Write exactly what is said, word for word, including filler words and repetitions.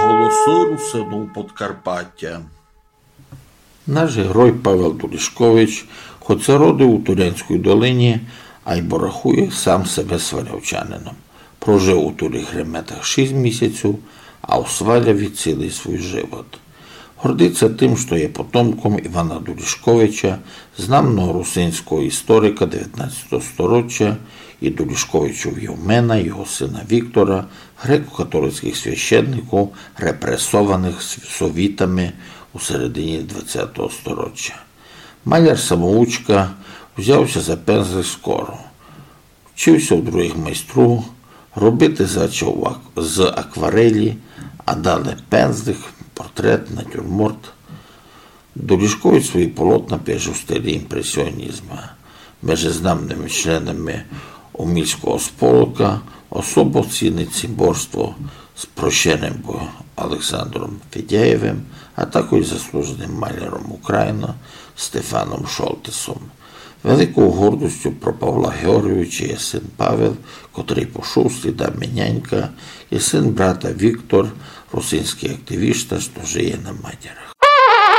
Голоси русину Подкарпаття. Наш герой Павел Дулішкович, хоч це родив у Турянській долині, а й бо рахує сам себе свалявчанином. Прожив у Турих Реметах шість місяців, а у Сваляві цілий свій живот. Гордиться тим, що є потомком Івана Дулішковича, знаного русинського історика дев'ятнадцятого сторіччя, і Дулішковичів Євмена, його сина Віктора, греко-католицьких священників, репресованих совітами у середині двадцятого сторіччя. Маляр-самоучка взявся за пензлик скоро. Вчився у других майстру, робити зачав з акварелі, а далі пензлик, портрет, натюрморт. Дулішкович свої полотна пише в стилі імпресіонізму. Між знамними членами Умільського сполока особо цінить симборство з прощеним Олександром Федяєвим, а також заслуженим маляром України Стефаном Шолтесом. Великою гордістю про Павла Георгійовича є син Павел, котрий пішов слідам Мінянька, і син брата Віктор, русинський активіст, що живе на Мадярах.